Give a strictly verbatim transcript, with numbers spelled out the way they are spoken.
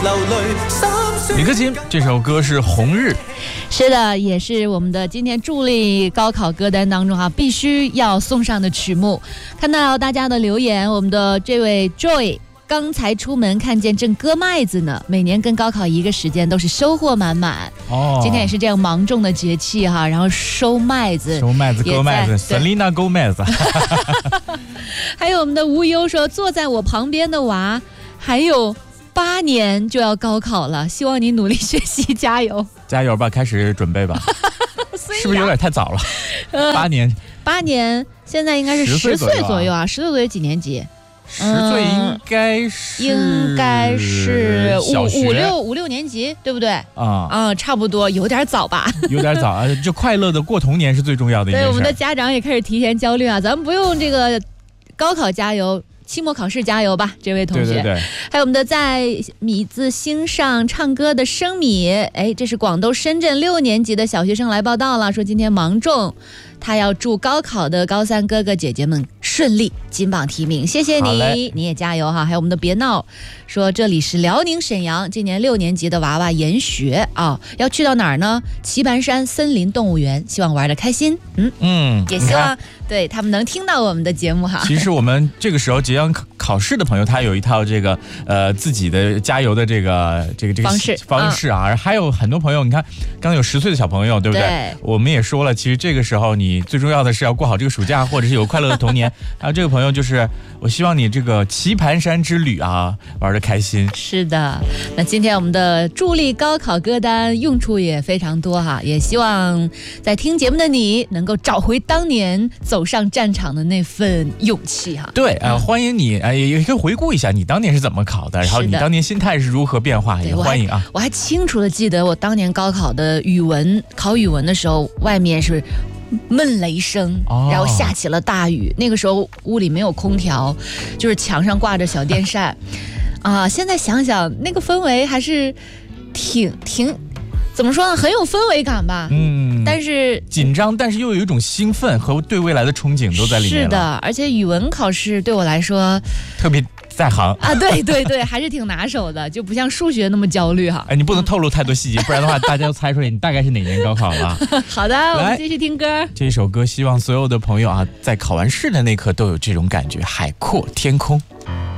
李克勤这首歌是《红日》， 是的，也是我们的今天助力高考歌单当中哈、啊、必须要送上的曲目。看到大家的留言，我们的这位 Joy 刚才出门看见正割麦子呢，每年跟高考一个时间，都是收获满满。 哦， 今天也是这样芒种的节气哈，然后收麦子， 收麦子割麦子 ，Selena Gomez。 还有我们的无忧说，坐在我旁边的娃还有八年就要高考了，希望你努力学习，加油， 加油吧，开始准备吧。是不是有点太早了？呃、八年， 八年，现在应该是十岁左右啊，十岁左右几年级？ 十岁应该是、 嗯、应该是五五六五六年级，对不对？啊、 嗯、 啊，差不多，有点早吧？ 有点早啊，就快乐的过童年是最重要的一件事。 对，我们的家长也开始提前焦虑啊，咱们不用这个高考加油。期末考试加油吧，这位同学。 对对对。 还有我们的在米字星上唱歌的生米，哎，这是广东深圳六年级的小学生来报道了，说今天芒种，他要祝高考的高三哥哥姐姐们顺利金榜题名，谢谢你，你也加油哈。还有我们的别闹，说这里是辽宁沈阳，今年六年级的娃娃研学啊，要去到哪儿呢？棋盘山森林动物园，希望玩得开心。嗯嗯，也希望对他们能听到我们的节目哈。 其实我们这个时候即将考试的朋友，他有一套这个呃自己的加油的这个这个这个方式方式啊，嗯、还有很多朋友，你看刚刚有十岁的小朋友，对不对？ 对， 我们也说了，其实这个时候你最重要的是要过好这个暑假，或者是有快乐的童年。还有这个朋友就是，我希望你这个棋盘山之旅啊玩得开心。 是的，那今天我们的助力高考歌单用处也非常多哈，也希望在听节目的你能够找回当年走上战场的那份勇气哈。 对，呃，欢迎你，呃，也可以回顾一下你当年是怎么考的，然后你当年心态是如何变化，也欢迎啊。 我还清楚的记得我当年高考的语文，考语文的时候，外面是闷雷声，然后下起了大雨、哦、那个时候屋里没有空调，就是墙上挂着小电扇啊。现在想想那个氛围还是挺挺怎么说呢，很有氛围感吧。嗯，但是紧张，但是又有一种兴奋和对未来的憧憬都在里面了。 是的，而且语文考试对我来说特别在行啊，对对对，还是挺拿手的，就不像数学那么焦虑哈。 哎，你不能透露太多细节，不然的话大家都猜出来你大概是哪年高考了。 好的，我们继续听歌。 这一首歌，希望所有的朋友啊，在考完试的那刻都有这种感觉，海阔天空。